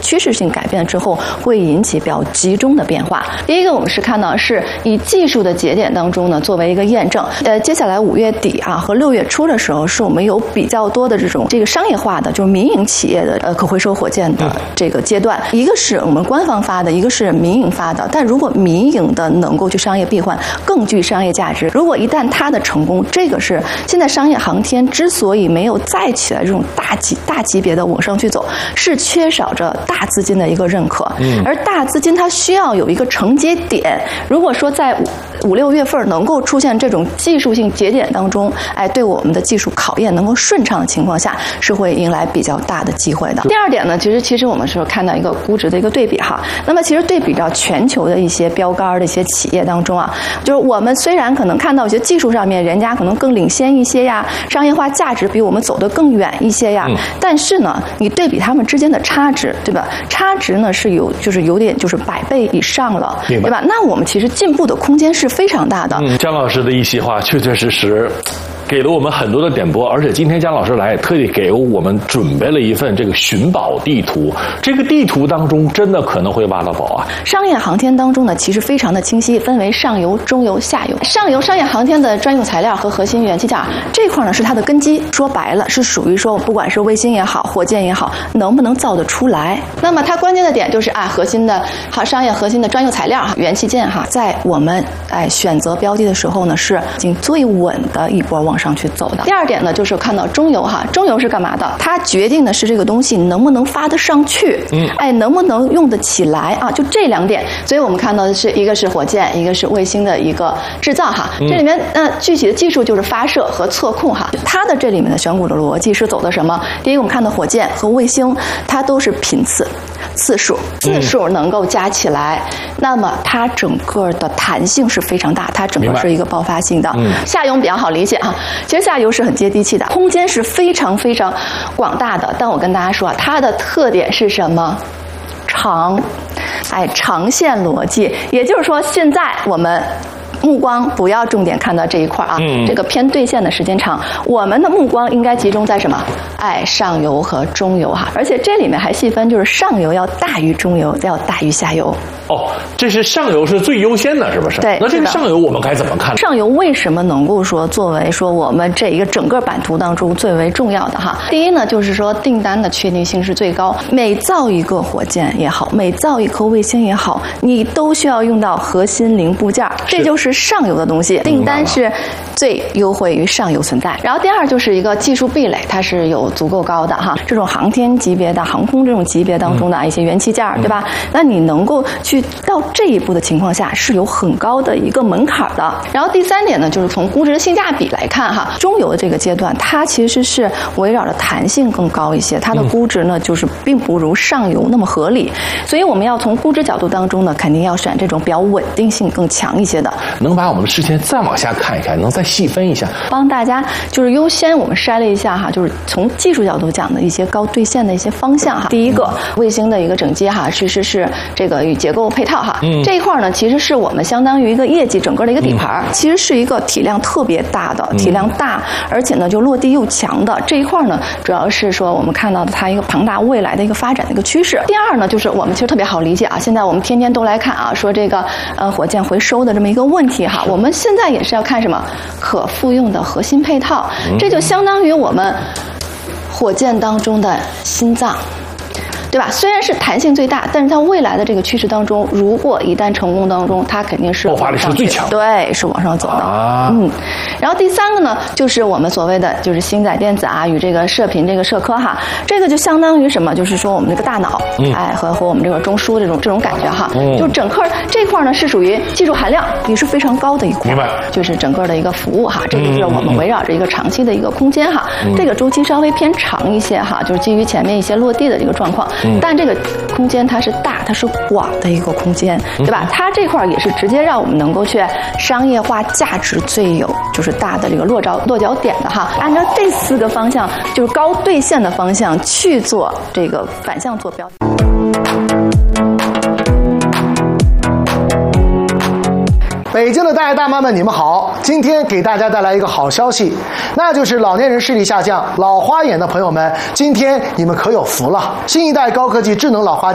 趋势性改变之后，会引起比较集中的变化。第一个，我们是看到是以技术的节点当中呢作为一个验证。接下来5月底啊和6月初的时候，是我们有比较多的这个商业化的，就是民营企业的可回收火箭的这个阶段。一个是我们官方发的，一个是民营发的。但如果民营的能够去商业闭环，更具商业价值。如果一旦它的成功，这个是现在商业航天之所以没有再起来这种大级别的往上去走，是缺少着大资金的一个认可。而大资金它需要有一个承接点。如果说在5、6月份能够出现这种技术性节点当中，对我们的技术考验能够顺畅的情况下，是会迎来比较大的机会的。第二点呢，其实我们是看到一个估值的一个对比哈。那么其实对比到全球的一些标杆的一些企业当中啊，就是我们虽然可能看到一些技术上面人家可能更领先一些呀，商业化价值比我们走得更远一些呀，但是呢，你对比他们之间的差值，对吧？差值呢是有点100倍以上了，对吧？那我们其实进步的空间是非常大的。 姜老师的一席话确确实实给了我们很多的点拨，而且今天姜老师来特地给我们准备了一份这个寻宝地图。这个地图当中真的可能会挖到宝啊！ 商业航天当中呢，其实非常的清晰，分为上游、中游、下游。上游商业航天的专用材料和核心元器件这块呢是它的根基，说白了是属于说不管是卫星也好，火箭也好，能不能造得出来。那么它关键的点就是核心的商业核心的专用材料元器件在我们选择标的的时候呢，是已经最稳的一波往上去走的。第二点呢，就是看到中游中游是干嘛的？它决定的是这个东西能不能发得上去，能不能用得起来就这2点。所以我们看到的是一个是火箭，一个是卫星的一个制造这里面具体的技术就是发射和测控它的这里面的选股的逻辑是走的什么？第一个我们看到火箭和卫星，它都是频次数能够加起来，那么它整个的弹性是非常大，它整个是一个爆发性的。下游比较好理解其实下游是很接地气的，空间是非常非常广大的。但我跟大家说它的特点是什么？长线逻辑，也就是说现在我们目光不要重点看到这一块这个偏兑现的时间长，我们的目光应该集中在什么？上游和中游而且这里面还细分，就是上游要大于中游，要大于下游。 这是上游是最优先的，是不是？ 对。 那这个上游我们该怎么看？ 上游为什么能够说作为说我们这一个整个版图当中最为重要的第一呢，就是说订单的确定性是最高，每造一个火箭也好，每造一颗卫星也好，你都需要用到核心零部件，这就是上游的东西，订单是最优惠于上游存在。然后第二就是一个技术壁垒，它是有足够高的这种航天级别的航空这种级别当中的一些元器件，对吧？那你能够去到这一步的情况下，是有很高的一个门槛的。然后第3点呢，就是从估值性价比来看中游的这个阶段，它其实是围绕着弹性更高一些，它的估值呢就是并不如上游那么合理。所以我们要从估值角度当中呢，肯定要选这种比较稳定性更强一些的。 能把我们的视线再往下看一看，能再细分一下， 帮大家就是优先我们筛了一下就是从技术角度讲的一些高兑现的一些方向第一个，卫星的一个整机其实是这个与结构配套这一块呢，其实是我们相当于一个业绩整个的一个底盘，其实是一个体量特别大的，体量大，而且呢就落地又强的这一块呢，主要是说我们看到的它一个庞大未来的一个发展的一个趋势。第二呢，就是我们其实特别好理解现在我们天天都来看说这个火箭回收的这么一个问题我们现在也是要看什么可复用的核心配套，这就相当于我们火箭当中的心脏。对吧？虽然是弹性最大，但是在未来的这个趋势当中，如果一旦成功当中，它肯定是爆发力是最强， 对，是往上走的然后第3个呢，就是我们所谓的就是星载电子与这个射频这个射科这个就相当于什么？就是说我们这个大脑和我们这个中枢这种感觉就整个这块呢是属于技术含量也是非常高的一块， 明白？ 就是整个的一个服务这就是我们围绕着一个长期的一个空间这个周期稍微偏长一些就是基于前面一些落地的这个状况。但这个空间它是大，它是广的一个空间，对吧？它这块也是直接让我们能够去商业化价值最有就是大的这个落脚点的按照这4个方向，就是高兑现的方向去做这个反向坐标。 北京的大爷大妈们，你们好！今天给大家带来一个好消息，那就是老年人视力下降、老花眼的朋友们，今天你们可有福了！新一代高科技智能老花